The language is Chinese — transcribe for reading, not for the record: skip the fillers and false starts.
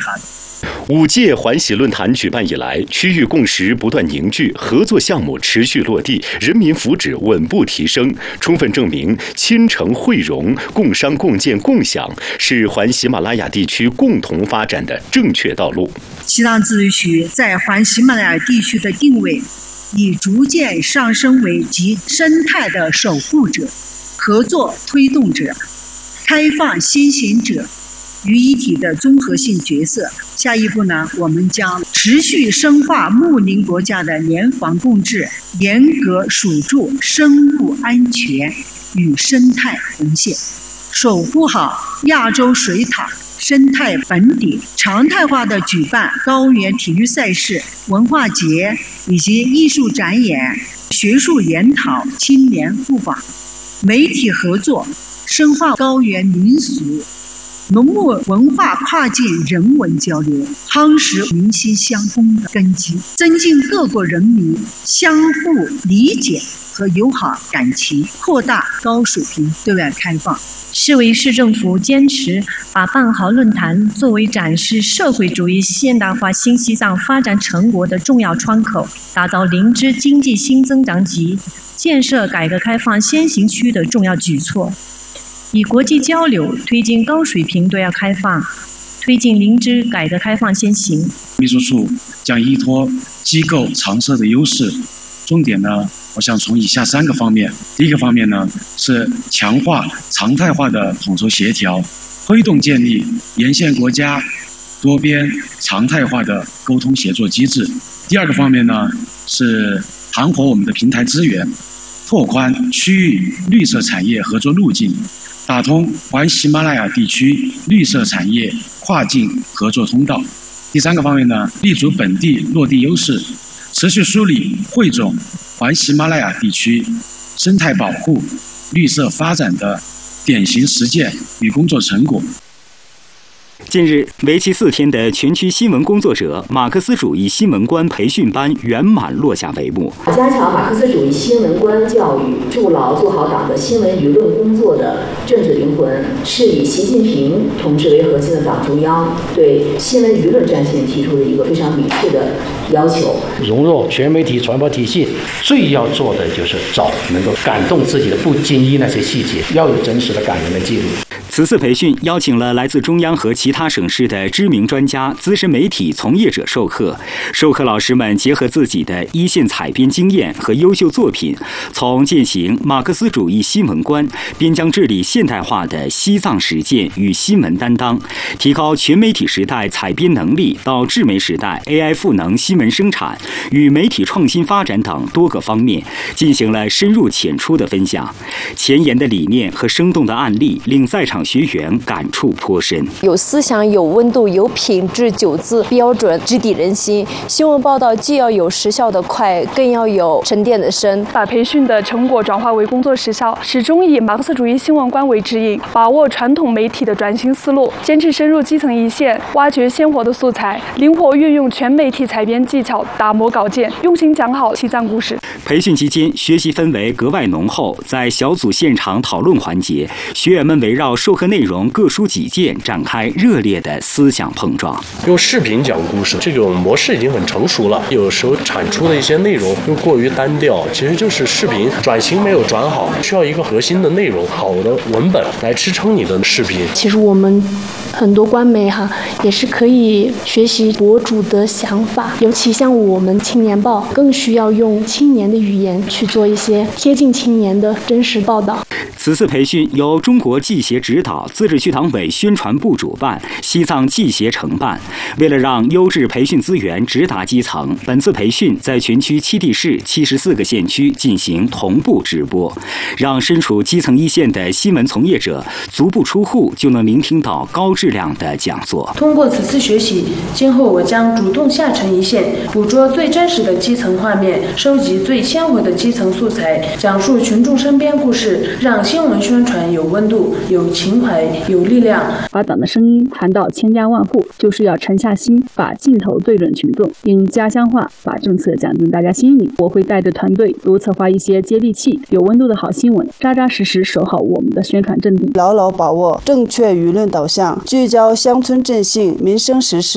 坛。 5届环喜论坛举办以来，区域共识不断凝聚，合作项目持续落地，人民福祉稳步提升，充分证明亲诚惠容、共商共建共享是环喜马拉雅地区共同发展的正确道路。 西藏自治区在环喜马拉雅地区的定位已逐渐上升为集生态的守护者、合作推动者、开放先行者于一体的综合性角色。下一步呢，我们将持续深化睦邻国家的联防共治，严格守住生物安全与生态红线，守护好亚洲水塔生态本底，常态化的举办高原体育赛事、文化节以及艺术展演、学术研讨、青年赴访、媒体合作，深化高原民俗、农牧文化跨境人文交流，夯实民心相通的根基，增进各国人民相互理解和友好感情，扩大高水平对外开放。 市委市政府坚持把办好论坛作为展示社会主义现代化新西藏发展成果的重要窗口，打造林芝经济新增长极、建设改革开放先行区的重要举措，以国际交流推进高水平对外开放，推进林芝改革开放先行。 秘书处将依托机构常设的优势，重点呢，我想从以下3个方面。第一个方面呢，是强化常态化的统筹协调，推动建立沿线国家多边常态化的沟通协作机制。第二个方面呢，是盘活我们的平台资源，拓宽区域绿色产业合作路径，打通环喜马拉雅地区绿色产业跨境合作通道。第3个方面呢，立足本地落地优势，持续梳理汇总环喜马拉雅地区生态保护、绿色发展的典型实践与工作成果。 近日，为期4天的全区新闻工作者马克思主义新闻观培训班圆满落下帷幕。 加强马克思主义新闻观教育，筑牢做好党的新闻舆论工作的政治灵魂，是以习近平同志为核心的党中央对新闻舆论战线提出的一个非常明确的要求。 融入全媒体传播体系，最要做的就是找能够感动自己的，不经意那些细节，要有真实的感人的记录。 此次培训邀请了来自中央和其他省市的知名专家、资深媒体从业者授课。授课老师们结合自己的一线采编经验和优秀作品，从践行马克思主义新闻观、边疆治理现代化的西藏实践与新闻担当，提高全媒体时代采编能力，到智媒时代 AI 赋能新闻生产与媒体创新发展等多个方面，进行了深入浅出的分享。前沿的理念和生动的案例，令在场学员感触颇深。 有思想、有温度、有品质，9字标准，直抵人心。新闻报道既要有时效的快，更要有沉淀的深。 把培训的成果转化为工作实效，始终以马克思主义新闻观为指引，把握传统媒体的转型思路，坚持深入基层一线，挖掘鲜活的素材，灵活运用全媒体采编技巧，打磨稿件，用心讲好西藏故事。 培训期间，学习氛围格外浓厚。在小组现场讨论环节，学员们围绕授课内容各抒己见，展开热烈的思想碰撞。 用视频讲故事这种模式已经很成熟了，有时候产出的一些内容又过于单调，其实就是视频转型没有转好，需要一个核心的内容、好的文本来支撑你的视频。 其实我们很多官媒也是可以学习博主的想法，尤其像我们青年报更需要用青年的语言去做一些贴近青年的真实报道。 此次培训由中国记协指导，自治区党委宣传部主办，西藏记协承办。为了让优质培训资源直达基层，本次培训在全区7地市74个县区进行同步直播，让身处基层一线的新闻从业者足不出户就能聆听到高质量的讲座。 通过此次学习，今后我将主动下沉一线，捕捉最真实的基层画面，收集最鲜活的基层素材，讲述群众身边故事，让新闻宣传有温度、有情怀、有力量。 把党的声音谈到千家万户，就是要沉下心，把镜头对准群众，用家乡话把政策讲进大家心里。我会带着团队多策划一些接地气、有温度的好新闻，扎扎实实守好我们的宣传阵地， 牢牢把握正确舆论导向，聚焦乡村振兴、民生实事。